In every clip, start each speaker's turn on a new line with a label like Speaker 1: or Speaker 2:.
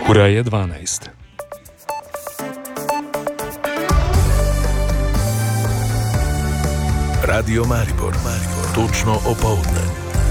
Speaker 1: Ura je 12.
Speaker 2: Radio Maribor, točno opoldne.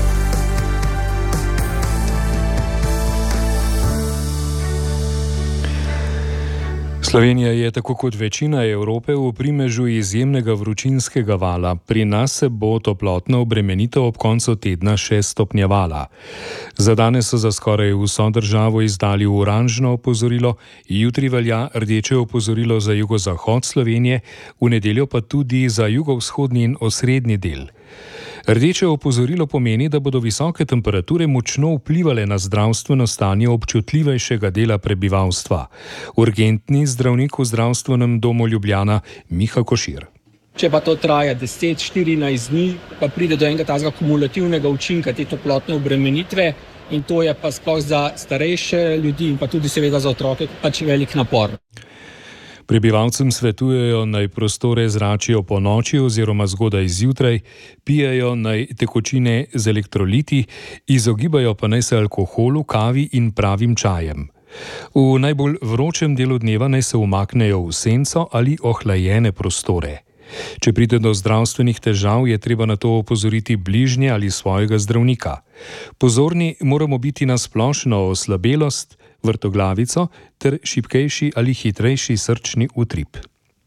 Speaker 1: Slovenija je tako kot večina Evrope v primežu izjemnega vročinskega vala. Pri nas se bo toplotna obremenitev ob koncu tedna še stopnjevala. Za danes so za skoraj vso državo izdali oranžno opozorilo, jutri velja rdeče opozorilo za jugozahod Slovenije, v nedeljo pa tudi za jugovzhodni in osrednji del. Rdeče opozorilo pomeni, da bodo visoke temperature močno vplivale na zdravstveno stanje občutljivejšega dela prebivalstva. Urgentni zdravnik v zdravstvenem domu Ljubljana Miha Košir.
Speaker 3: Če pa to traja 10-14 dni, pa pride do enega tazga kumulativnega učinka te toplotne obremenitve in to je pa sploh za starejše ljudi in pa tudi seveda za otroke pač velik napor.
Speaker 1: Prebivalcem svetujejo naj prostore zračijo po noči oziroma zgodaj zjutraj, pijejo naj tekočine z elektroliti, izogibajo pa naj se alkoholu, kavi in pravim čajem. V najbolj vročem delu dneva naj se umaknejo v senco ali ohlajene prostore. Če pride do zdravstvenih težav, je treba na to opozoriti bližnje ali svojega zdravnika. Pozorni moramo biti na splošno oslabelost, vrtoglavico ter šibkejši ali hitrejši srčni utrip.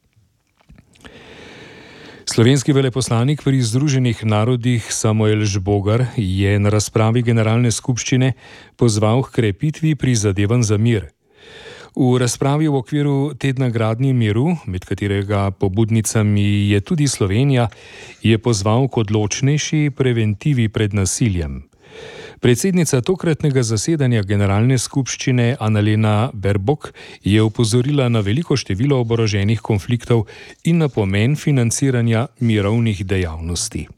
Speaker 1: Slovenski veleposlanik pri Združenih narodih Samuel Žbogar je na razpravi Generalne skupščine pozval k krepitvi prizadevanj za mir. V razpravi v okviru tedna gradnje miru, med katerega pobudnicami je tudi Slovenija, je pozval k odločnejši preventivi pred nasiljem. Predsednica tokratnega zasedanja Generalne skupščine Annalena Baerbock je opozorila na veliko število oboroženih konfliktov in na pomen financiranja mirovnih dejavnosti.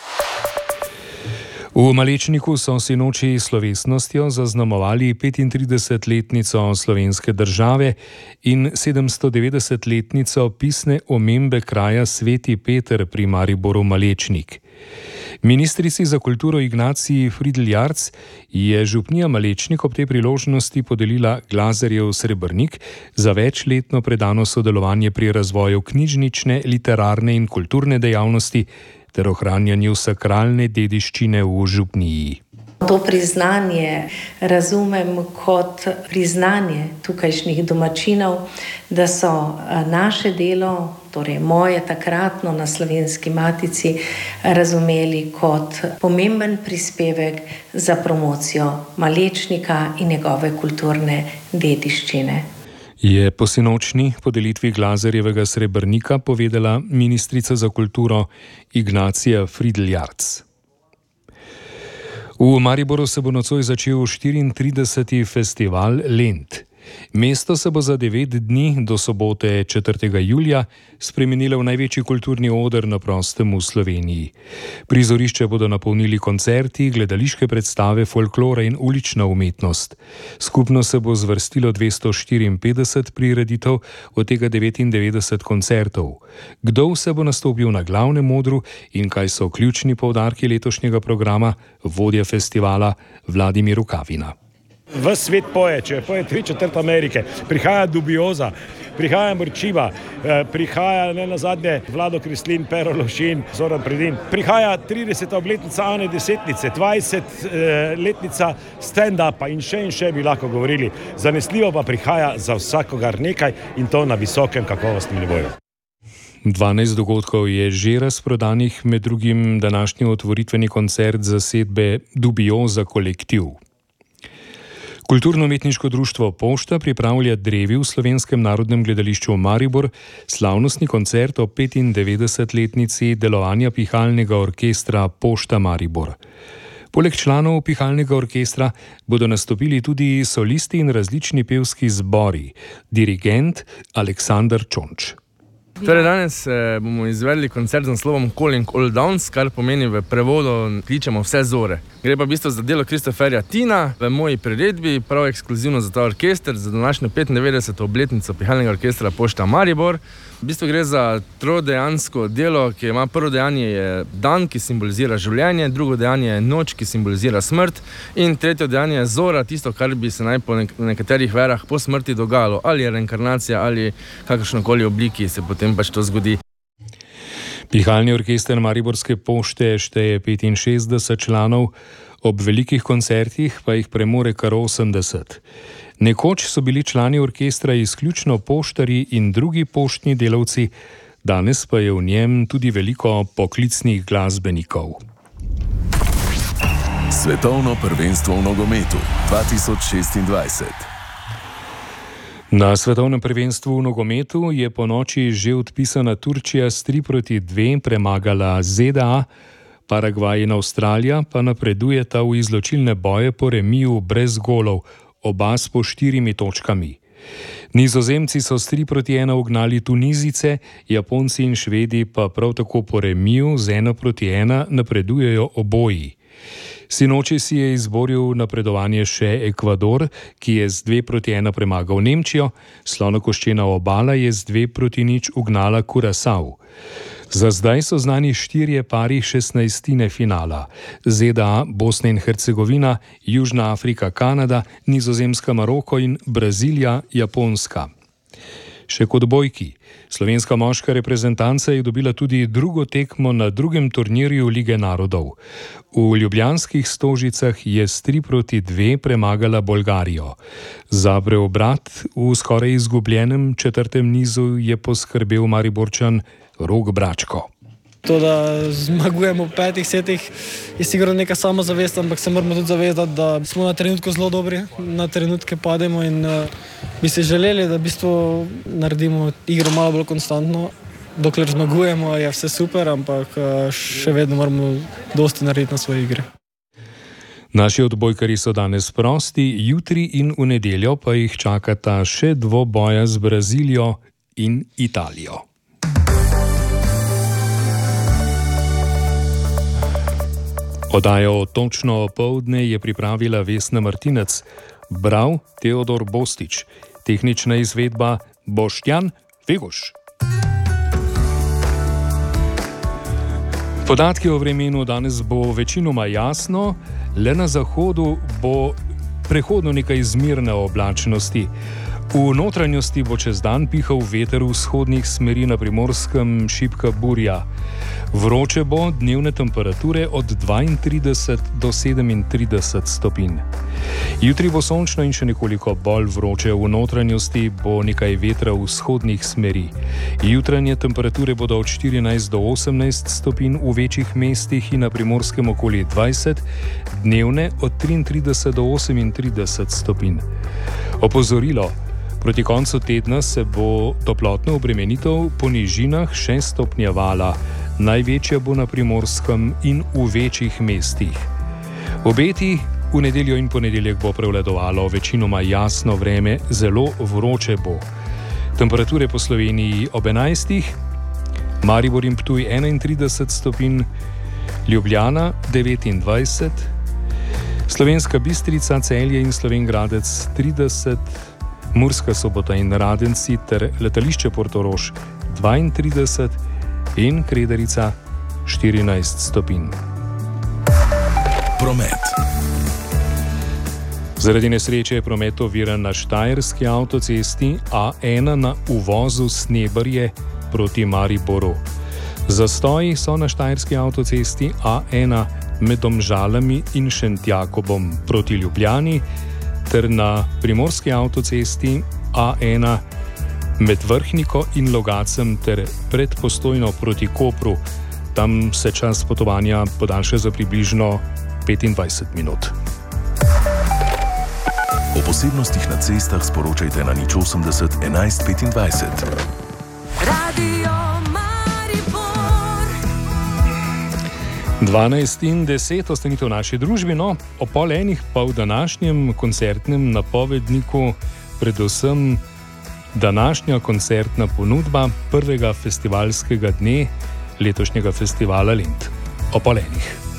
Speaker 1: V Malečniku so sinoči slovesnostjo zaznamovali 35-letnico slovenske države in 790-letnico pisne omembe kraja Sveti Peter pri Mariboru Malečnik. Ministrici za kulturo Ignaciji Fridl Jarc je župnija Malečnik ob tej priložnosti podelila Glazerjev srebrnik za večletno predano sodelovanje pri razvoju knjižnične, literarne in kulturne dejavnosti ter ohranjanju sakralne dediščine v župniji.
Speaker 4: To priznanje razumem kot priznanje tukajšnjih domačinov, da so naše delo, torej moje takratno na Slovenski matici, razumeli kot pomemben prispevek za promocijo Malečnika in njegove kulturne dediščine.
Speaker 1: Je po sinočni podelitvi Glazerjevega srebrnika povedala ministrica za kulturo Ignacija Fridl Jarc. V Mariboru se bo nocoj začel 34. festival Lent. Mesto se bo za 9 dni do sobote 4. julija spremenilo v največji kulturni oder na prostem v Sloveniji. Prizorišče bodo napolnili koncerti, gledališke predstave, folklora in ulična umetnost. Skupno se bo zvrstilo 254 prireditev, od tega 99 koncertov. Kdo vse bo nastopil na glavnem odru in kaj so ključni poudarki letošnjega programa, vodja festivala Vladimir Rukavina.
Speaker 5: Ves svet poje, če poje 3/4 Amerike, prihaja Dubioza, prihaja Mrčiva, prihaja ne nazadnje Vlado Kreslin, Pero Lovšin, Zoran Predin, prihaja 30. obletnica Ane Desetnice, 20-letnica stand-upa in še bi lahko govorili. Zanesljivo pa prihaja za vsakogar nekaj in to na visokem kakovostnem nivoju.
Speaker 1: 12 dogodkov je že razprodanih, med drugim današnji otvoritveni koncert zasedbe Dubioza kolektiv. Kulturno-umetniško društvo Pošta pripravlja drevi v Slovenskem narodnem gledališču Maribor slavnostni koncert o 95-letnici delovanja pihalnega orkestra Pošta Maribor. Poleg članov pihalnega orkestra bodo nastopili tudi solisti in različni pevski zbori, dirigent Aleksander Čonč.
Speaker 6: Torej, danes bomo izvedli koncert z naslovom Calling All Downs, kar pomeni v prevodu kličemo vse zore. Gre pa v bistvu za delo Christopherja Tina v moji priredbi, prav ekskluzivno za ta orkester, za današnjo 95. obletnico Pihalnega orkestra Pošta Maribor. V bistvu gre za trodejansko delo, ki ima prvo dejanje je dan, ki simbolizira življenje, drugo dejanje je noč, ki simbolizira smrt in tretje dejanje je zora, tisto, kar bi se naj po nekaterih verah po smrti dogajalo, ali je reinkarnacija ali kakršnokoli obliki se potem pač to zgodi.
Speaker 1: Pihalni orkester Mariborske pošte šteje 65 članov, ob velikih koncertih pa jih premore kar 80. Nekoč so bili člani orkestra izključno poštarji in drugi poštni delavci, danes pa je v njem tudi veliko poklicnih glasbenikov.
Speaker 2: Svetovno prvenstvo v nogometu 2026.
Speaker 1: Na svetovnem prvenstvu v nogometu je po noči že odpisana Turčija s 3-2 premagala ZDA, Paragvaj in Avstralija pa napredujeta v izločilne boje po remiju brez golov, oba s po 4 točkami. Nizozemci so s 3-1 ugnali Tunizice, Japonci in Švedi pa prav tako po remiju z 1-1 napredujejo oboji. Sinoči si je izboril napredovanje še Ekvador, ki je z 2-1 premagal Nemčijo, Slonokoščena obala je z 2-0 ugnala Kurasau. Za zdaj so znani 4 pari 16. finala. ZDA, Bosna in Hercegovina, Južna Afrika, Kanada, Nizozemska, Maroko in Brazilija, Japonska. Še kot odbojki. Slovenska moška reprezentanca je dobila tudi drugo tekmo na drugem turnirju Lige narodov. V ljubljanskih Stožicah je s 3-2 premagala Bolgarijo. Za preobrat v skoraj izgubljenem četrtem nizu je poskrbel Mariborčan Rok Bračko.
Speaker 7: To, da zmagujemo v 5 setih, je sigurno neka samozavest, ampak se moramo tudi zavedati, da smo na trenutku zelo dobri, na trenutke pademo in bi si želeli, da v bistvu naredimo igro malo bolj konstantno. Dokler zmagujemo, je vse super, ampak še vedno moramo dosti narediti na svoji igri.
Speaker 1: Naši odbojkari so danes prosti, jutri in v nedeljo pa jih čakata še dvoboja z Brazilijo in Italijo. Oddajo Točno opoldne je pripravila Vesna Martinec, bral Teodor Bostič, tehnična izvedba Boštjan Vegoš. Podatki o vremenu danes bo večinoma jasno, le na zahodu bo prehodno nekaj zmirne oblačnosti. V notranjosti bo čez dan pihal veter vzhodnih smeri, na Primorskem šibka burja. Vroče bo, dnevne temperature od 32 do 37 stopinj. Jutri bo sončno in še nekoliko bolj vroče, v notranjosti bo nekaj vetra vzhodnih smeri. Jutranje temperature bodo od 14 do 18 stopinj v večjih mestih in na Primorskem okoli 20, dnevne od 33 do 38 stopinj. Opozorilo. Proti koncu tedna se bo toplotna obremenitev po nižinah še stopnjevala. Največja bo na Primorskem in v večjih mestih. Obeti v nedeljo in ponedeljek bo prevladovalo večinoma jasno vreme, zelo vroče bo. Temperature po Sloveniji ob 11, Maribor in Ptuj 31 stopinj, Ljubljana 29, Slovenska Bistrica, Celje in Slovenj Gradec 30, Murska Sobota in Radenci ter letališče Portorož 32 in Kredarica 14 stopinj.
Speaker 2: Promet.
Speaker 1: Zaradi nesreče je promet oviran na Štajerski avtocesti A1 na uvozu Snebarje proti Mariboru. Zastoji so na Štajerski avtocesti A1 med Domžalami in Šentjakobom proti Ljubljani ter na Primorski avtocesti A1 med Vrhniko in Logacem ter pred Postojno proti Kopru. Tam se čas potovanja podaljša za približno 25 minut.
Speaker 2: O posebnostih na cestah sporočajte na 080 11 25.
Speaker 8: Radio Maribor.
Speaker 1: 12 in 10 ostanite v naši družbi, no, o 12:30 pa v današnjem koncertnem napovedniku predvsem današnja koncertna ponudba prvega festivalskega dne letošnjega festivala Lent. O pol enih.